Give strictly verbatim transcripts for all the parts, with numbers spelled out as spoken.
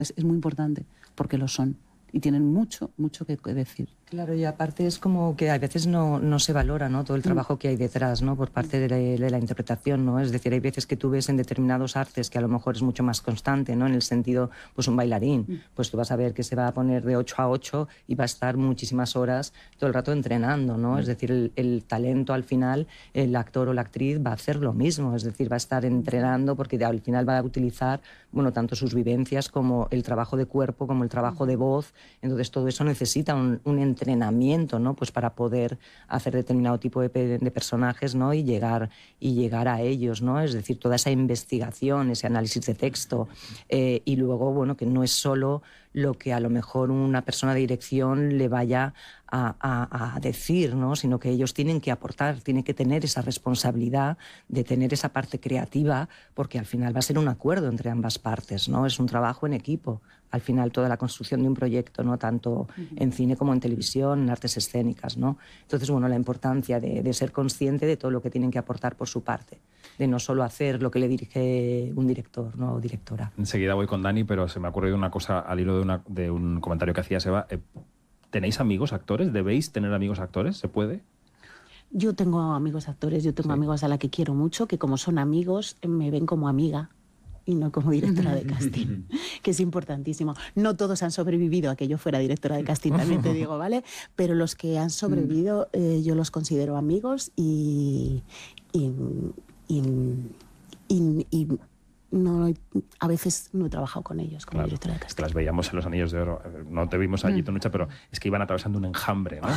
Es, es muy importante, porque lo son. Y tienen mucho, mucho que decir. Claro, y aparte es como que a veces no, no se valora, ¿no?, todo el trabajo que hay detrás, ¿no?, por parte de la, de la interpretación, ¿no? Es decir, hay veces que tú ves en determinados artes que a lo mejor es mucho más constante, ¿no?, en el sentido, pues un bailarín, pues tú vas a ver que se va a poner de ocho a ocho y va a estar muchísimas horas todo el rato entrenando, ¿no? Es decir, el, el talento al final, el actor o la actriz va a hacer lo mismo, es decir, va a estar entrenando porque al final va a utilizar, bueno, tanto sus vivencias como el trabajo de cuerpo, como el trabajo de voz. Entonces todo eso necesita un, un entrenamiento, ¿no?, pues para poder hacer determinado tipo de, de personajes, ¿no?, y llegar, y llegar a ellos, ¿no? Es decir, toda esa investigación, ese análisis de texto, eh, y luego, bueno, que no es solo lo que a lo mejor una persona de dirección le vaya a, a, a decir, ¿no?, sino que ellos tienen que aportar, tienen que tener esa responsabilidad de tener esa parte creativa, porque al final va a ser un acuerdo entre ambas partes, ¿no? Es un trabajo en equipo, al final toda la construcción de un proyecto, ¿no?, tanto en cine como en televisión, en artes escénicas, ¿no? Entonces, bueno, la importancia de, de ser consciente de todo lo que tienen que aportar por su parte, de no solo hacer lo que le dirige un director, ¿no?, o directora. Enseguida voy con Dani, pero se me ha ocurrido una cosa al hilo de, una, de un comentario que hacía Seba. Eh, ¿Tenéis amigos actores? ¿Debéis tener amigos actores? ¿Se puede? Yo tengo amigos actores, yo tengo sí. amigos a la que quiero mucho, que como son amigos, me ven como amiga y no como directora de casting, que es importantísimo. No todos han sobrevivido a que yo fuera directora de casting, también te digo, ¿vale? Pero los que han sobrevivido, eh, yo los considero amigos y... y, y, y, y no, a veces no he trabajado con ellos como claro, directora de casting. Las veíamos en Los Anillos de Oro. No te vimos allí, Tonucha, pero es que iban atravesando un enjambre, ¿no?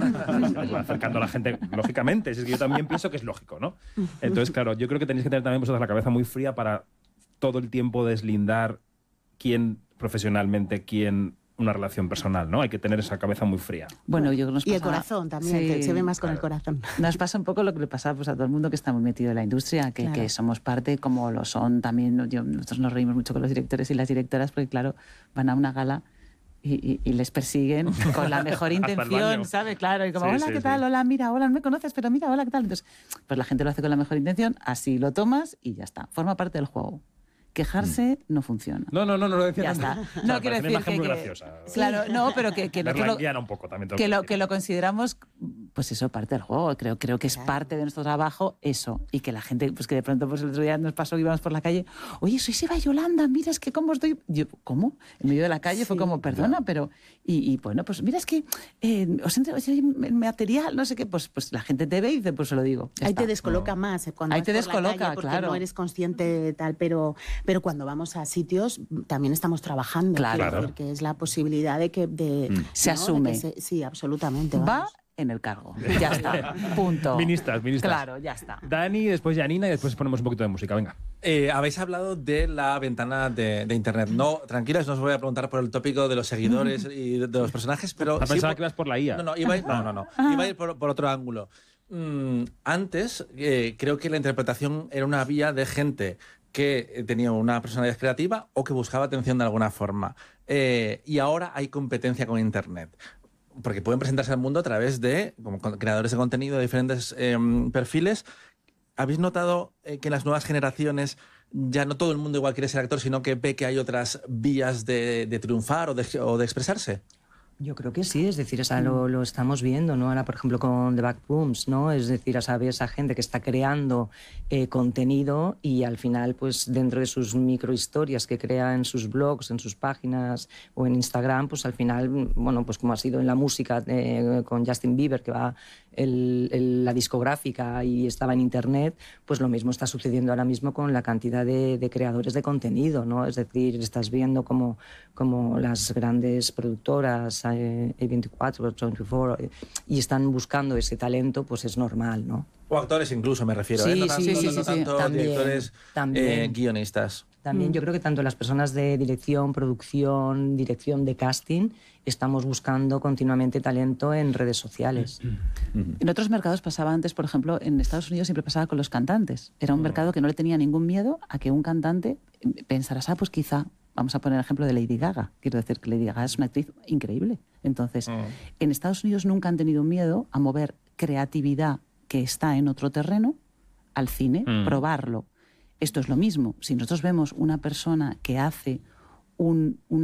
Iban acercando a la gente, lógicamente. Es que yo también pienso que es lógico, ¿no? Entonces, claro, yo creo que tenéis que tener también vosotros la cabeza muy fría para todo el tiempo deslindar quién profesionalmente, quién una relación personal, ¿no? Hay que tener esa cabeza muy fría. Bueno, yo nos pasa... Y el corazón también, sí, se ve más con claro. el corazón. Nos pasa un poco lo que le pasa pues, a todo el mundo que está muy metido en la industria, que, claro. que somos parte, como lo son también, yo, nosotros nos reímos mucho con los directores y las directoras, porque claro, van a una gala y, y, y les persiguen con la mejor intención, ¿sabes? Claro, y como, sí, hola, sí, ¿qué sí. tal? Hola, mira, hola, no me conoces, pero mira, hola, ¿qué tal? Entonces, pues la gente lo hace con la mejor intención, así lo tomas y ya está, forma parte del juego. Quejarse mm. no funciona. No, no, no, no lo decía ya tanto. está. No, no quiero decir que, muy que graciosa. Claro, no, pero que, que, que, lo, un poco, también que, lo, que lo consideramos, pues eso, parte del juego. Creo, creo que es claro. parte de nuestro trabajo eso. Y que la gente, pues que de pronto pues el otro día nos pasó que íbamos por la calle, oye, soy Seba Yolanda, mira, es que cómo estoy... Yo, ¿cómo? En medio de la calle sí. fue como, perdona, ya. pero... Y, y bueno, pues mira, es que eh, os entre, oye, el material, no sé qué, pues, pues la gente te ve y dice, pues se lo digo. Ahí está. te descoloca no. más. Cuando Ahí te descoloca, calle porque claro. no eres consciente de tal, pero, pero cuando vamos a sitios también estamos trabajando, claro, quiero claro. decir, que es la posibilidad de que de, mm. se ¿no? asume de que se, sí, absolutamente va vamos. en el cargo, ya está, punto. Ministras, ministras. Claro, ya está. Dani, después Janina y después ponemos un poquito de música, venga. Eh, habéis hablado de la ventana de, de internet. No, tranquilas, no os voy a preguntar por el tópico de los seguidores y de, de los personajes, pero sí pensaba por, que ibas por la I A. No, no, iba a ir, no, no, no, iba a ir por, por otro ángulo. Mm, antes eh, creo que la interpretación era una vía de gente que tenía una personalidad creativa o que buscaba atención de alguna forma. Eh, y ahora hay competencia con Internet. Porque pueden presentarse al mundo a través de como creadores de contenido de diferentes eh, perfiles. ¿Habéis notado eh, que en las nuevas generaciones ya no todo el mundo igual quiere ser actor, sino que ve que hay otras vías de, de triunfar o de, o de expresarse? Yo creo que sí, es decir, o sea, lo, lo estamos viendo, ¿no? Ahora, por ejemplo, con The Backrooms, ¿no? Es decir, a saber, esa gente que está creando eh, contenido y al final, pues, dentro de sus microhistorias que crea en sus blogs, en sus páginas o en Instagram, pues al final, bueno, pues como ha sido en la música eh, con Justin Bieber, que va el, el, la discográfica y estaba en Internet, pues lo mismo está sucediendo ahora mismo con la cantidad de, de creadores de contenido, ¿no? Es decir, estás viendo como, como las grandes productoras A veinticuatro, veinticuatro, y están buscando ese talento, pues es normal, ¿no? O actores incluso, me refiero, sí, ¿eh? No sí, tanto, sí, sí, no, no sí, tanto también, directores, también. Eh, guionistas. También yo creo que tanto las personas de dirección, producción, dirección de casting, estamos buscando continuamente talento en redes sociales. En otros mercados pasaba antes, por ejemplo, en Estados Unidos siempre pasaba con los cantantes. Era un mercado que no le tenía ningún miedo a que un cantante pensara, ah, pues quizá... Vamos a poner el ejemplo de Lady Gaga. Quiero decir que Lady Gaga es una actriz increíble. Entonces, mm. en Estados Unidos nunca han tenido miedo a mover creatividad que está en otro terreno al cine, mm. probarlo. Esto es lo mismo. Si nosotros vemos una persona que hace un, una